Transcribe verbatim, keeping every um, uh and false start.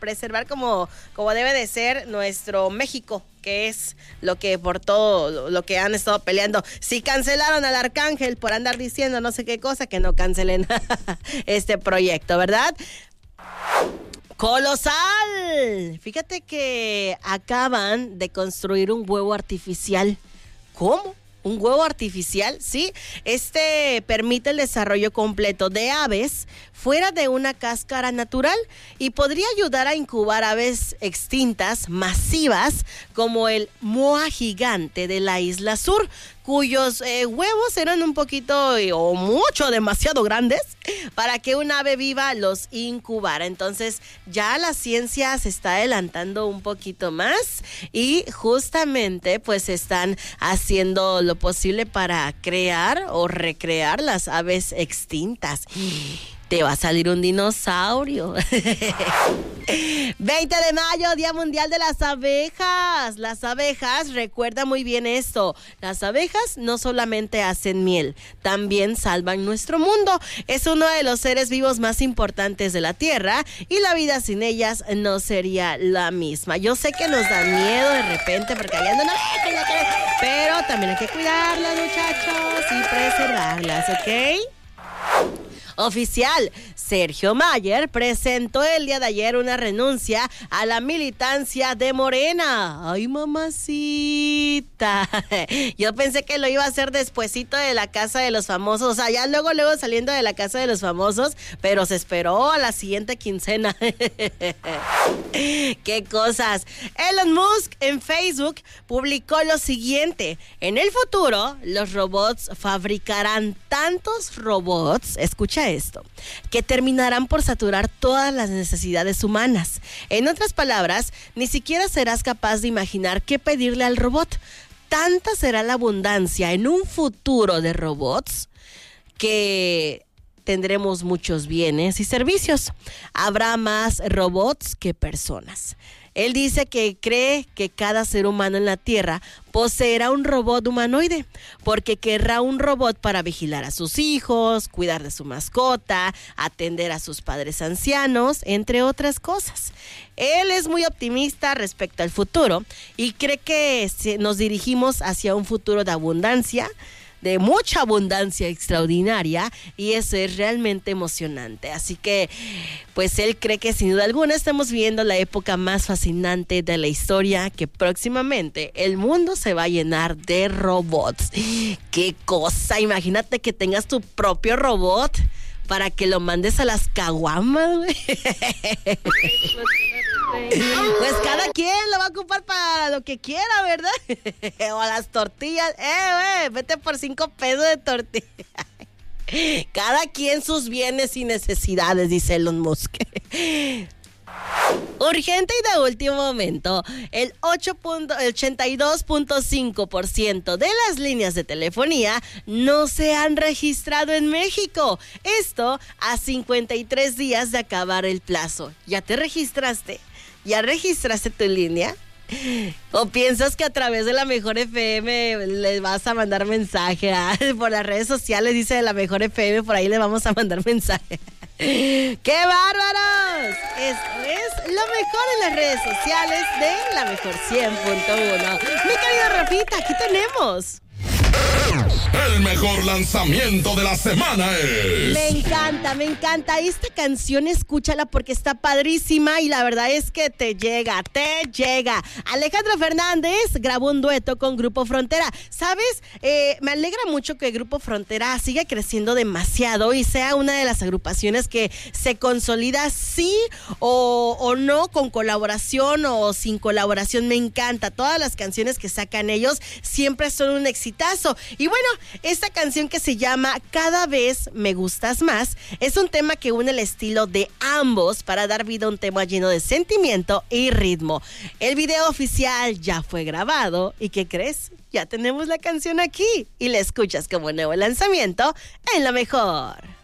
preservar como, como debe de ser nuestro México, que es lo que por todo lo que han estado peleando. Si cancelaron al Arcángel por andar diciendo no sé qué cosa, que no cancelen este proyecto, ¿verdad? ¡Colosal! Fíjate que acaban de construir un huevo artificial. ¿Cómo? ¿Un huevo artificial? Sí, este permite el desarrollo completo de aves fuera de una cáscara natural y podría ayudar a incubar aves extintas masivas como el moa gigante de la isla sur, cuyos eh, huevos eran un poquito eh, o mucho demasiado grandes para que un ave viva los incubara. Entonces ya la ciencia se está adelantando un poquito más y justamente pues están haciendo lo posible para crear o recrear las aves extintas. Te va a salir un dinosaurio. veinte de mayo, Día Mundial de las Abejas. Las abejas, recuerda muy bien esto, las abejas no solamente hacen miel, también salvan nuestro mundo. Es uno de los seres vivos más importantes de la Tierra y la vida sin ellas no sería la misma. Yo sé que nos da miedo de repente porque allá andan abejas, pero también hay que cuidarlas, muchachos, y preservarlas, ¿ok? Oficial, Sergio Mayer presentó el día de ayer una renuncia a la militancia de Morena. ¡Ay, mamacita! Yo pensé que lo iba a hacer despuesito de la Casa de los Famosos, o sea, ya luego, luego saliendo de la Casa de los Famosos, pero se esperó a la siguiente quincena. ¡Qué cosas! Elon Musk en Facebook publicó lo siguiente: en el futuro, los robots fabricarán tantos robots, escucha esto, que terminarán por saturar todas las necesidades humanas. En otras palabras, ni siquiera serás capaz de imaginar qué pedirle al robot. Tanta será la abundancia en un futuro de robots que tendremos muchos bienes y servicios. Habrá más robots que personas. Él dice que cree que cada ser humano en la Tierra poseerá un robot humanoide, porque querrá un robot para vigilar a sus hijos, cuidar de su mascota, atender a sus padres ancianos, entre otras cosas. Él es muy optimista respecto al futuro y cree que nos dirigimos hacia un futuro de abundancia, de mucha abundancia extraordinaria, y eso es realmente emocionante. Así que, pues él cree que sin duda alguna estamos viviendo la época más fascinante de la historia, que próximamente el mundo se va a llenar de robots. ¡Qué cosa! Imagínate que tengas tu propio robot para que lo mandes a las caguamas, güey. Pues cada quien lo va a ocupar para lo que quiera, ¿verdad? O a las tortillas. Eh, güey, vete por cinco pesos de tortilla. Cada quien sus bienes y necesidades, dice Elon Musk. Urgente y de último momento, el ochenta y dos punto cinco por ciento de las líneas de telefonía no se han registrado en México. Esto a cincuenta y tres días de acabar el plazo. ¿Ya te registraste? ¿Ya registraste tu línea? ¿O piensas que a través de la Mejor F M les vas a mandar mensaje? ¿Ah? Por las redes sociales dice de la Mejor F M, por ahí le vamos a mandar mensaje. ¡Qué bárbaros! Esto es lo mejor en las redes sociales de la Mejor cien punto uno. Mi querido Rafita, aquí tenemos. El mejor lanzamiento de la semana es... Me encanta, me encanta. Esta canción, escúchala porque está padrísima y la verdad es que te llega, te llega. Alejandro Fernández grabó un dueto con Grupo Frontera. ¿Sabes? Eh, me alegra mucho que Grupo Frontera siga creciendo demasiado y sea una de las agrupaciones que se consolida sí o, o no, con colaboración o sin colaboración. Me encanta. Todas las canciones que sacan ellos siempre son un exitazo. Y bueno, esta canción que se llama Cada vez me gustas más es un tema que une el estilo de ambos para dar vida a un tema lleno de sentimiento y ritmo. El video oficial ya fue grabado y ¿qué crees? Ya tenemos la canción aquí y la escuchas como nuevo lanzamiento en La Mejor.